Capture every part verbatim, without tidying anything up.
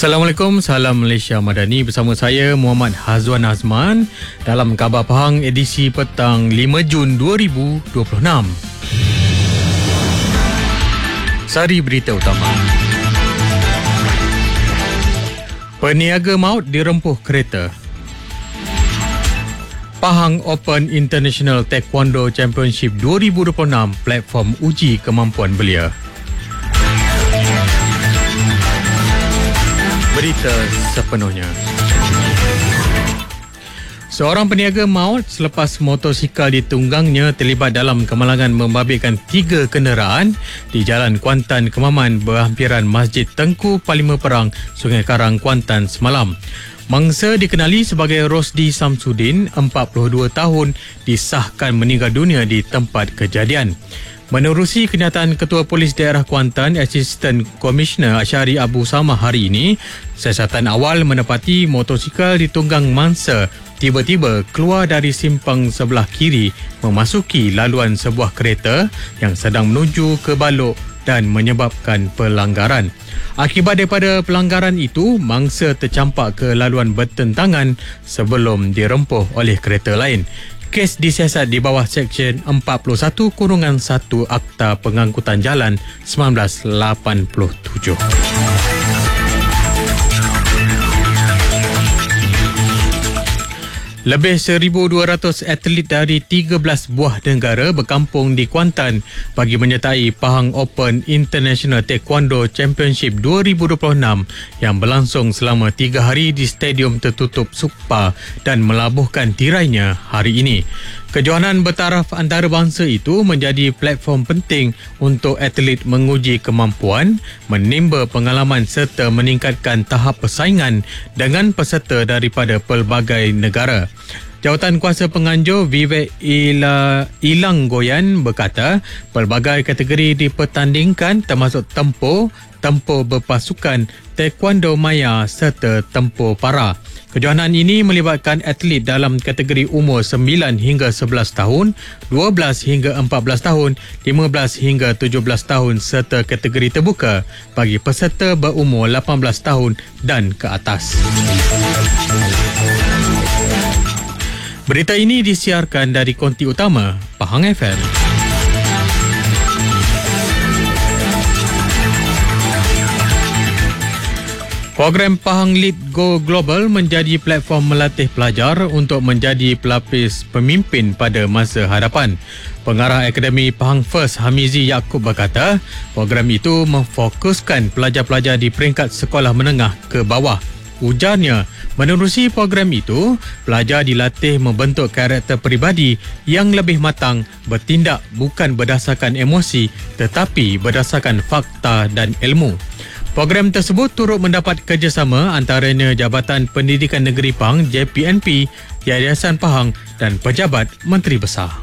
Assalamualaikum, salam Malaysia Madani. Bersama saya Muhammad Hazwan Azman dalam Khabar Pahang edisi petang lima Jun dua ribu dua puluh enam. Sari berita utama. Peniaga maut dirempuh kereta. Pahang Open International Taekwondo Championship dua ribu dua puluh enam platform uji kemampuan belia. Berita sepenuhnya. Seorang peniaga maut selepas motosikal ditunggangnya terlibat dalam kemalangan membabitkan tiga kenderaan di Jalan Kuantan Kemaman berhampiran Masjid Tengku Parlimen Perang, Sungai Karang, Kuantan semalam. Mangsa dikenali sebagai Rosdi Samsudin, empat puluh dua tahun, disahkan meninggal dunia di tempat kejadian. Menerusi kenyataan Ketua Polis Daerah Kuantan, Asisten Komisioner Asyari Abu Samah hari ini, siasatan awal menepati motosikal ditunggang mangsa tiba-tiba keluar dari simpang sebelah kiri memasuki laluan sebuah kereta yang sedang menuju ke Balok dan menyebabkan pelanggaran. Akibat daripada pelanggaran itu, mangsa tercampak ke laluan bertentangan sebelum dirempuh oleh kereta lain. Kes disiasat di bawah Seksyen empat puluh satu satu Akta Pengangkutan Jalan seribu sembilan ratus lapan puluh tujuh. Lebih seribu dua ratus atlet dari tiga belas buah negara berkampung di Kuantan bagi menyertai Pahang Open International Taekwondo Championship dua ribu dua puluh enam yang berlangsung selama tiga hari di Stadium Tertutup Sukpa dan melabuhkan tirainya hari ini. Kejohanan bertaraf antarabangsa itu menjadi platform penting untuk atlet menguji kemampuan, menimba pengalaman serta meningkatkan tahap persaingan dengan peserta daripada pelbagai negara. Jawatan Kuasa Penganjur Vivek Ila, Ilang Goyan berkata, pelbagai kategori dipertandingkan termasuk tempur, tempur berpasukan, taekwondo maya serta tempur para. Kejohanan ini melibatkan atlet dalam kategori umur sembilan hingga sebelas tahun, dua belas hingga empat belas tahun, lima belas hingga tujuh belas tahun serta kategori terbuka bagi peserta berumur lapan belas tahun dan ke atas. Berita ini disiarkan dari konti utama Pahang F M. Program Pahang Lead Go Global menjadi platform melatih pelajar untuk menjadi pelapis pemimpin pada masa hadapan. Pengarah Akademi Pahang First Hamizi Yaakob berkata, program itu memfokuskan pelajar-pelajar di peringkat sekolah menengah ke bawah. Ujarnya, menerusi program itu, pelajar dilatih membentuk karakter peribadi yang lebih matang, bertindak bukan berdasarkan emosi tetapi berdasarkan fakta dan ilmu. Program tersebut turut mendapat kerjasama antaranya Jabatan Pendidikan Negeri Pahang J P N P, Yayasan Pahang dan Pejabat Menteri Besar.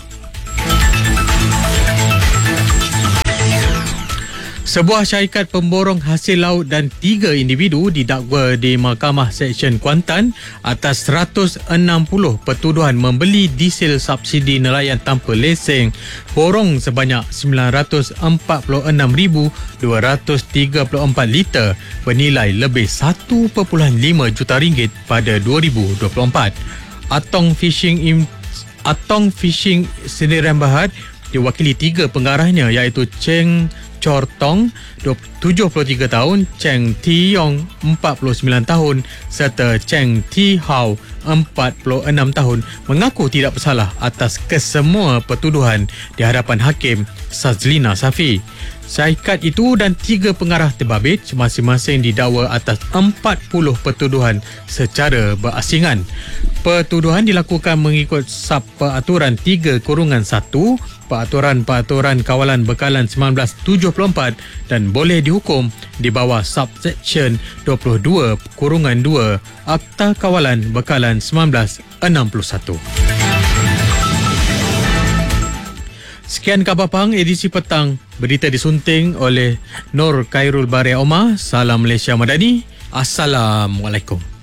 Sebuah syarikat pemborong hasil laut dan tiga individu didakwa di Mahkamah Seksyen Kuantan atas seratus enam puluh pertuduhan membeli diesel subsidi nelayan tanpa lesen borong sebanyak sembilan ratus empat puluh enam ribu dua ratus tiga puluh empat liter bernilai lebih satu perpuluhan lima juta ringgit pada dua ribu dua puluh empat. Atong Fishing in, Atong Fishing Sdn Bhd diwakili tiga pengarahnya iaitu Cheng Chor Tong, tujuh puluh tiga tahun, Cheng Ti Yong, empat puluh sembilan tahun serta Cheng Ti Hao, empat puluh enam tahun mengaku tidak bersalah atas kesemua pertuduhan di hadapan Hakim Sazlina Safi. Syarikat itu dan tiga pengarah terbabit masing-masing didakwa atas empat puluh pertuduhan secara berasingan. Pertuduhan dilakukan mengikut sub peraturan tiga satu Peraturan-Peraturan Kawalan Bekalan seribu sembilan ratus tujuh puluh empat dan boleh dihukum di bawah subsection dua puluh dua dua Akta Kawalan Bekalan seribu sembilan ratus enam puluh satu. Sekian Khabar Pahang edisi petang. Berita disunting oleh Nur Khairul Baria Omar. Salam Malaysia Madani. Assalamualaikum.